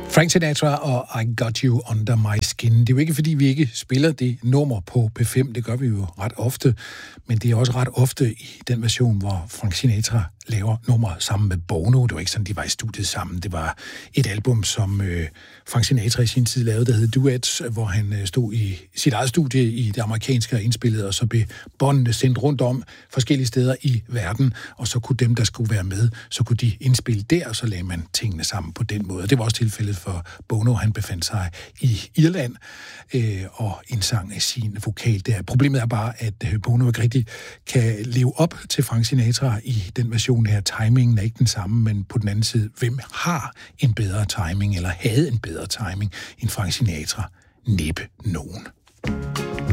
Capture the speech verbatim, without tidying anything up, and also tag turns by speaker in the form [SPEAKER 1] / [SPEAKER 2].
[SPEAKER 1] Frank Sinatra og I Got You Under My Skin. Det er jo ikke, fordi vi ikke spiller det nummer på P fem. Det gør vi jo ret ofte. Men det er også ret ofte i den version, hvor Frank Sinatra laver nummer sammen med Bono. Det var ikke sådan, de var i studiet sammen. Det var et album, som øh, Frank Sinatra i sin tid lavede, der hed Duets, hvor han øh, stod i sit eget studie i det amerikanske og indspillede, og så blev båndene sendt rundt om forskellige steder i verden, og så kunne dem, der skulle være med, så kunne de indspille der, og så lagde man tingene sammen på den måde. Det var også tilfældet for Bono. Han befandt sig i Irland øh, og indsang sin vokal der. Problemet er bare, at øh, Bono ikke rigtig kan leve op til Frank Sinatra i den version her. Timingen er ikke den samme, men på den anden side, hvem har en bedre timing, eller havde en bedre timing end Frank Sinatra? Næppe nogen.